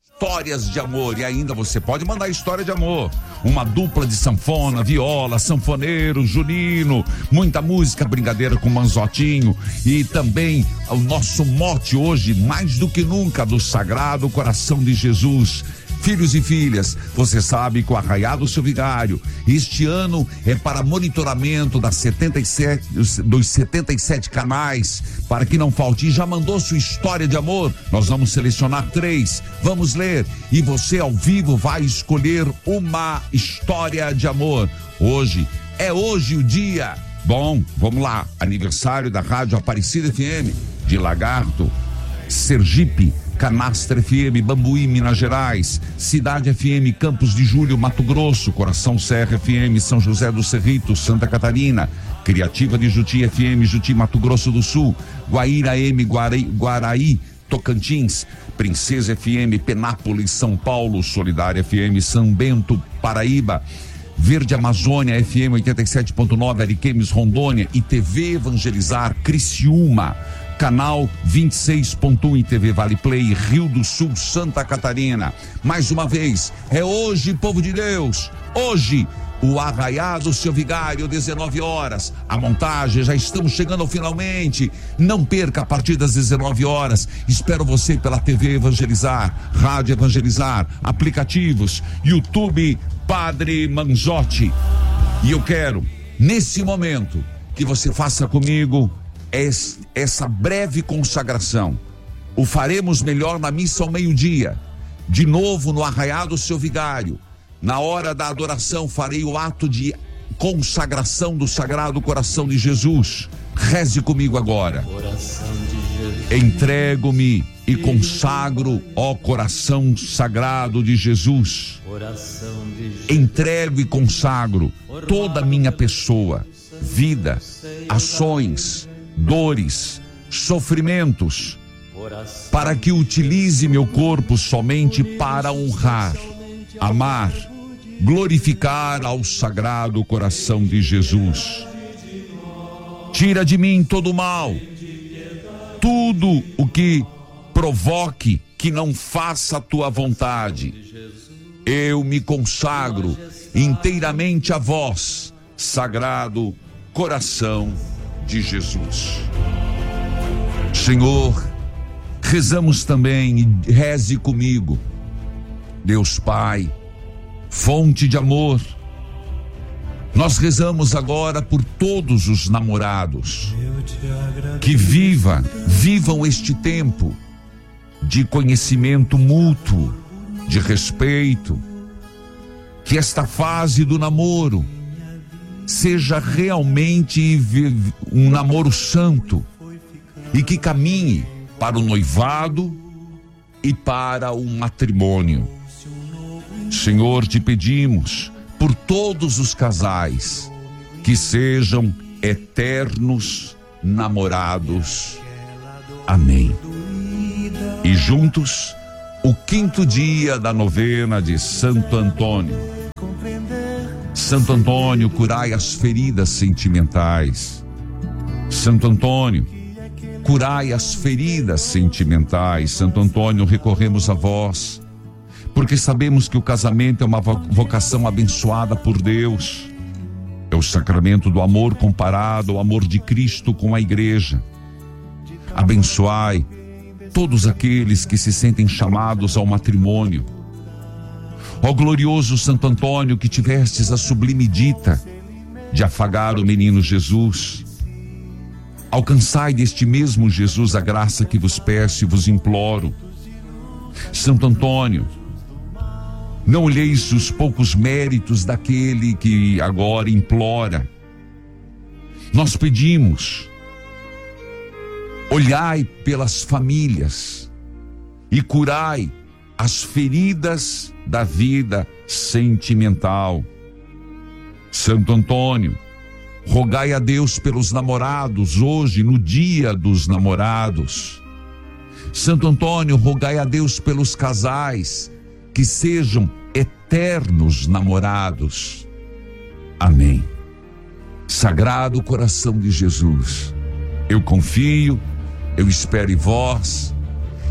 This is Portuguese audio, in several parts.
Histórias de amor. E ainda você pode mandar história de amor. Uma dupla de sanfona, viola, sanfoneiro, junino, muita música, brincadeira com Manzotinho. E também o nosso mote hoje, mais do que nunca, do Sagrado Coração de Jesus. Filhos e filhas, você sabe que o Arraiá do Seu Vigário, este ano é para monitoramento dos 77 canais, para que não falte. E já mandou sua história de amor? Nós vamos selecionar 3, vamos ler, e você ao vivo vai escolher uma história de amor. Hoje o dia. Bom, vamos lá, aniversário da Rádio Aparecida FM, de Lagarto, Sergipe, Canastra FM, Bambuí, Minas Gerais, Cidade FM, Campos de Julho, Mato Grosso, Coração Serra FM, São José do Cerrito, Santa Catarina, Criativa de Juti FM, Juti, Mato Grosso do Sul, Guaíra M, Guaraí, Tocantins, Princesa FM, Penápolis, São Paulo, Solidária FM, São Bento, Paraíba, Verde Amazônia FM 87.9, Ariquemes, Rondônia, e TV Evangelizar, Criciúma, canal 26.1 em TV Vale Play, Rio do Sul, Santa Catarina. Mais uma vez, é hoje, povo de Deus, hoje, o Arraiá do Seu Vigário, 19 horas. A montagem, já estamos chegando ao finalmente. Não perca, a partir das 19 horas. Espero você pela TV Evangelizar, Rádio Evangelizar, aplicativos, YouTube Padre Manzotti. E eu quero, nesse momento, que você faça comigo essa breve consagração. O faremos melhor na missa ao meio-dia. De novo no Arraiá do Seu Vigário. Na hora da adoração farei o ato de consagração do Sagrado Coração de Jesus. Reze comigo agora. Entrego-me e consagro, ó coração sagrado de Jesus. Entrego e consagro toda a minha pessoa, vida, ações, dores, sofrimentos, para que utilize meu corpo somente para honrar, amar, glorificar ao Sagrado Coração de Jesus. Tira de mim todo o mal, tudo o que provoque que não faça a tua vontade. Eu me consagro inteiramente a vós, Sagrado Coração de Jesus. Senhor, rezamos também, e reze comigo. Deus Pai, fonte de amor, nós rezamos agora por todos os namorados que vivam este tempo de conhecimento mútuo, de respeito, que esta fase do namoro seja realmente um namoro santo e que caminhe para o noivado e para o matrimônio. Senhor, te pedimos por todos os casais que sejam eternos namorados. Amém. E juntos, o 5º dia da novena de Santo Antônio. Santo Antônio, curai as feridas sentimentais. Santo Antônio, curai as feridas sentimentais. Santo Antônio, recorremos a vós, porque sabemos que o casamento é uma vocação abençoada por Deus. É o sacramento do amor comparado ao amor de Cristo com a igreja. Abençoai todos aqueles que se sentem chamados ao matrimônio. Ó glorioso Santo Antônio, que tivestes a sublime dita de afagar o menino Jesus, alcançai deste mesmo Jesus a graça que vos peço e vos imploro. Santo Antônio, não olheis os poucos méritos daquele que agora implora. Nós pedimos, olhai pelas famílias e curai as feridas da vida sentimental. Santo Antônio, rogai a Deus pelos namorados hoje, no dia dos namorados. Santo Antônio, rogai a Deus pelos casais que sejam eternos namorados. Amém. Sagrado Coração de Jesus, eu confio, eu espero em vós,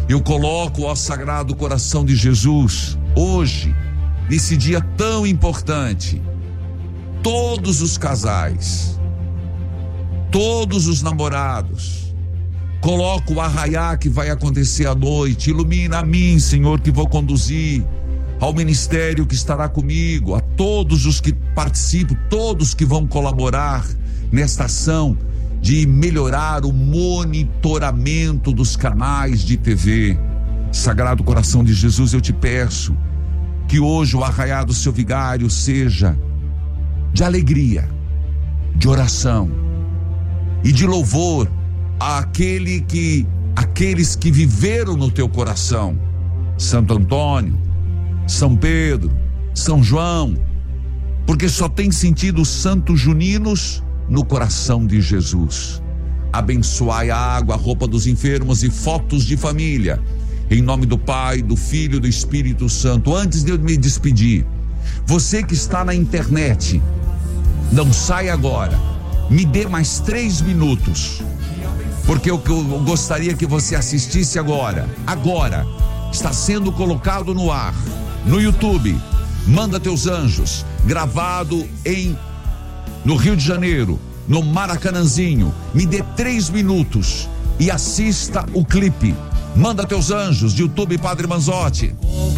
Eu coloco, ó Sagrado Coração de Jesus, hoje, nesse dia tão importante, todos os casais, todos os namorados. Coloco o arraiá que vai acontecer à noite. Ilumina a mim, Senhor, que vou conduzir, ao ministério que estará comigo, a todos os que participam, todos que vão colaborar nesta ação de melhorar o monitoramento dos canais de TV. Sagrado Coração de Jesus, eu te peço que hoje o arraiá do seu vigário seja de alegria, de oração e de louvor àqueles que viveram no teu coração. Santo Antônio, São Pedro, São João, porque só tem sentido os santos juninos no coração de Jesus. Abençoai a água, a roupa dos enfermos e fotos de família, em nome do Pai, do Filho e do Espírito Santo. Antes de eu me despedir, você que está na internet, não sai agora, me dê mais 3 minutos, porque eu gostaria que você assistisse agora. Está sendo colocado no ar, no YouTube, Manda Teus Anjos, gravado no Rio de Janeiro, no Maracanãzinho. Me dê 3 minutos e assista o clipe Manda Teus Anjos, de YouTube Padre Manzotti.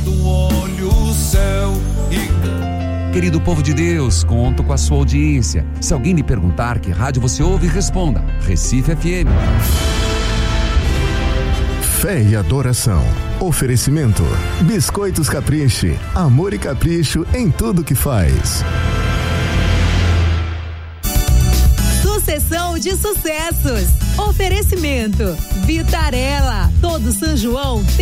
Querido povo de Deus, conto com a sua audiência. Se alguém lhe perguntar que rádio você ouve, responda: Recife FM. Fé e adoração. Oferecimento: Biscoitos Capriche, amor e capricho em tudo que faz. Sucessão de sucessos. Oferecimento: Vitarella. Todo São João